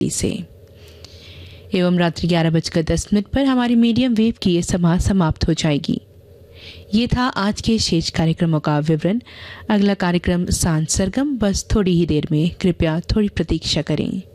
से एवं रात्रि 11:10 पर हमारी मीडियम वेव की ये सभा समाप्त हो जाएगी। ये था आज के शेष कार्यक्रमों का विवरण। अगला कार्यक्रम सांझ सरगम बस थोड़ी ही देर में, कृपया थोड़ी प्रतीक्षा करें।